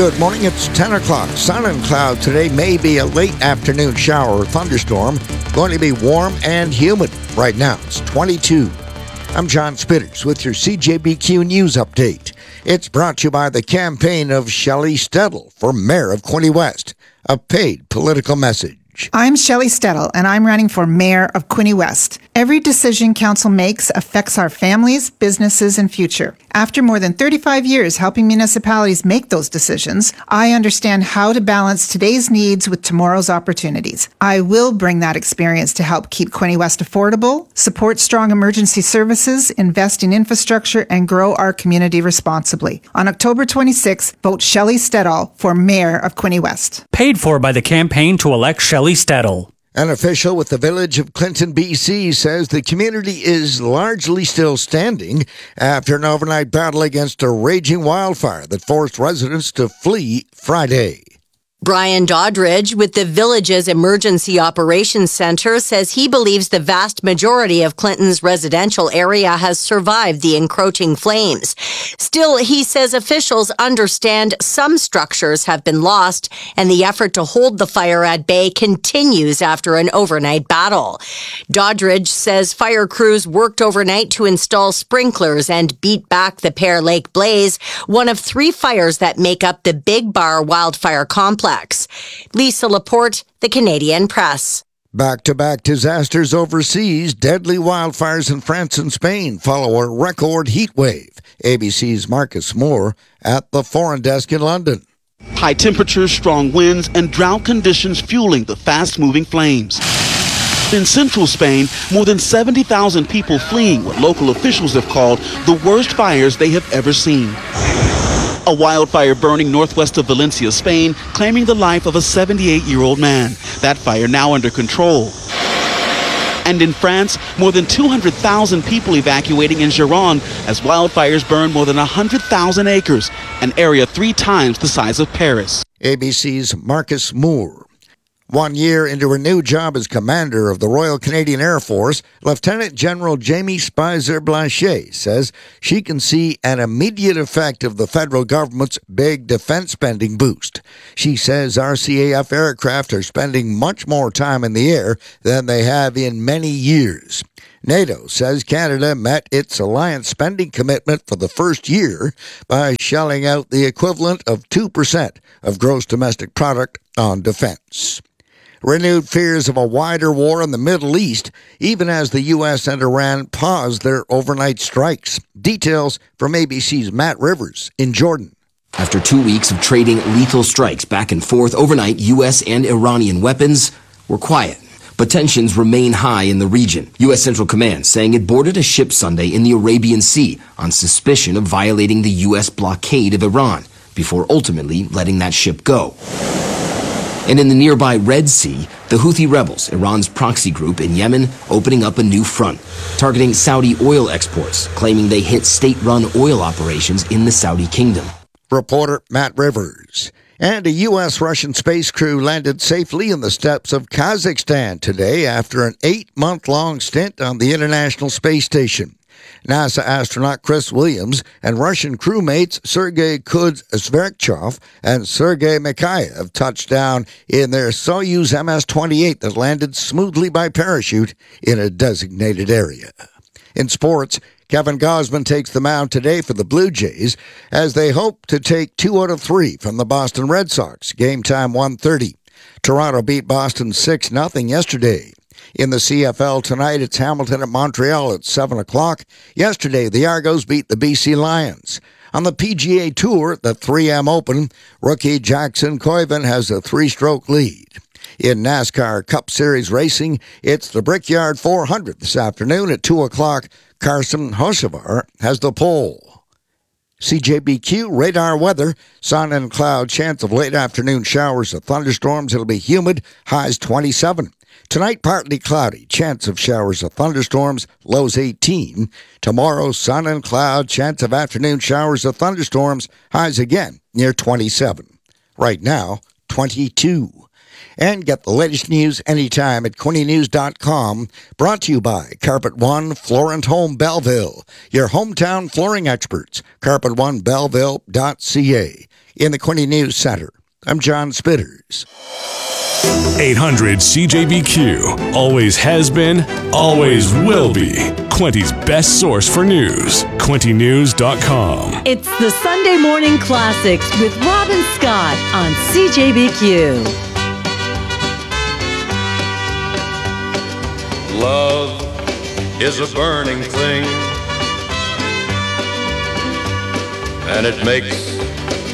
Good morning, it's 10 o'clock. Sun and cloud today, may be a late afternoon shower or thunderstorm. Going to be warm and humid. Right now, it's 22. I'm John Spitters with your CJBQ News Update. It's brought to you by the campaign of Shelley Stedel for mayor of Quinte West, a paid political message. I'm Shelley Stedel, and I'm running for mayor of Quinte West. Every decision council makes affects our families, businesses, and future. After more than 35 years helping municipalities make those decisions, I understand how to balance today's needs with tomorrow's opportunities. I will bring that experience to help keep Quinte West affordable, support strong emergency services, invest in infrastructure, and grow our community responsibly. On October 26th, vote Shelley Stedel for mayor of Quinte West. Paid for by the campaign to elect Shelley Stedel. An official with the village of Clinton, BC, says the community is largely still standing after an overnight battle against a raging wildfire that forced residents to flee Friday. Brian Doddridge with the village's Emergency Operations Center says he believes the vast majority of Clinton's residential area has survived the encroaching flames. Still, he says officials understand some structures have been lost and the effort to hold the fire at bay continues after an overnight battle. Doddridge says fire crews worked overnight to install sprinklers and beat back the Pear Lake blaze, one of 3 fires that make up the Big Bar wildfire complex. Lisa Laporte, The Canadian Press. Back-to-back disasters overseas, deadly wildfires in France and Spain follow a record heat wave. ABC's Marcus Moore at the Foreign Desk in London. High temperatures, strong winds, and drought conditions fueling the fast-moving flames. In central Spain, more than 70,000 people fleeing what local officials have called the worst fires they have ever seen. A wildfire burning northwest of Valencia, Spain, claiming the life of a 78-year-old man. That fire now under control. And in France, more than 200,000 people evacuating in Gironde as wildfires burn more than 100,000 acres, an area 3 times the size of Paris. ABC's Marcus Moore. 1 year into her new job as commander of the Royal Canadian Air Force, Lieutenant General Jamie Spicer Blanchet says she can see an immediate effect of the federal government's big defense spending boost. She says RCAF aircraft are spending much more time in the air than they have in many years. NATO says Canada met its alliance spending commitment for the first year by shelling out the equivalent of 2% of gross domestic product on defense. Renewed fears of a wider war in the Middle East, even as the U.S. and Iran pause their overnight strikes. Details from ABC's Matt Rivers in Jordan. After 2 weeks of trading lethal strikes back and forth overnight, U.S. and Iranian weapons were quiet. But tensions remain high in the region. U.S. Central Command saying it boarded a ship Sunday in the Arabian Sea on suspicion of violating the U.S. blockade of Iran, before ultimately letting that ship go. And in the nearby Red Sea, the Houthi rebels, Iran's proxy group in Yemen, opening up a new front, targeting Saudi oil exports, claiming they hit state-run oil operations in the Saudi kingdom. Reporter Matt Rivers. And a U.S.-Russian space crew landed safely in the steppes of Kazakhstan today after an 8-month-long stint on the International Space Station. NASA astronaut Chris Williams and Russian crewmates Sergei Kuzverchov and Sergei Mikhaev touched down in their Soyuz MS-28 that landed smoothly by parachute in a designated area. In sports, Kevin Gausman takes the mound today for the Blue Jays as they hope to take 2 out of 3 from the Boston Red Sox. Game time 1:30. Toronto beat Boston 6-0 yesterday. In the CFL tonight, it's Hamilton at Montreal at 7 o'clock. Yesterday, the Argos beat the BC Lions. On the PGA Tour, the 3M Open, rookie Jackson Koiven has a 3-stroke lead. In NASCAR Cup Series racing, it's the Brickyard 400 this afternoon at 2 o'clock. Carson Hocevar has the pole. CJBQ radar weather, sun and cloud, chance of late afternoon showers or thunderstorms. It'll be humid, highs 27. Tonight, partly cloudy, chance of showers or thunderstorms, lows 18. Tomorrow, sun and cloud, chance of afternoon showers or thunderstorms, highs again near 27. Right now, 22. And get the latest news anytime at QuinteNews.com. Brought to you by Carpet One Florent Home Belleville, your hometown flooring experts. CarpetOneBelleville.ca. In the Quinte News Center, I'm John Spitters. 800 CJBQ. Always has been, always will be. Quinte's best source for news. QuinteNews.com. It's the Sunday Morning Classics with Robin Scott on CJBQ. Love is a burning thing, and it makes